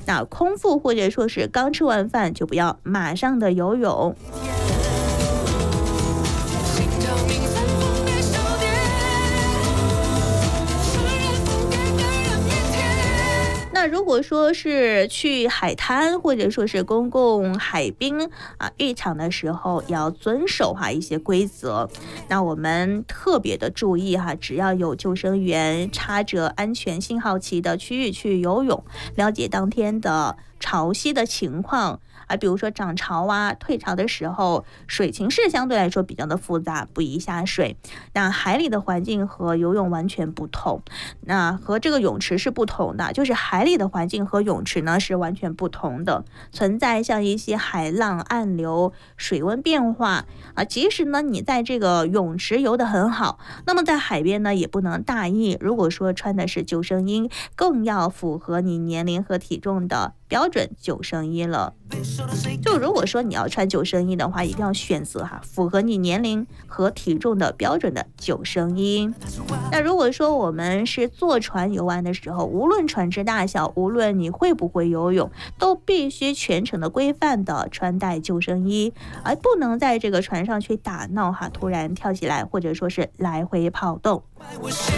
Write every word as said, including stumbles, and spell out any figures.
那空腹或者说是刚吃完饭就不要马上的游泳。那如果说是去海滩或者说是公共海滨啊浴场的时候，也要遵守哈一些规则。那我们特别的注意哈，只要有救生员插着安全信号旗的区域去游泳，了解当天的潮汐的情况啊，比如说涨潮啊、退潮的时候，水情势相对来说比较的复杂，不宜下水。那海里的环境和游泳完全不同，那和这个泳池是不同的，就是海里的环境和泳池呢是完全不同的，存在像一些海浪、暗流、水温变化啊。即使呢你在这个泳池游得很好，那么在海边呢也不能大意。如果说穿的是救生衣，更要符合你年龄和体重的标准救生衣了。就如果说你要穿救生衣的话，一定要选择哈符合你年龄和体重的标准的救生衣。那如果说我们是坐船游玩的时候，无论船只大小，无论你会不会游泳，都必须全程的规范的穿戴救生衣，而不能在这个船上去打闹哈，突然跳起来或者说是来回跑动。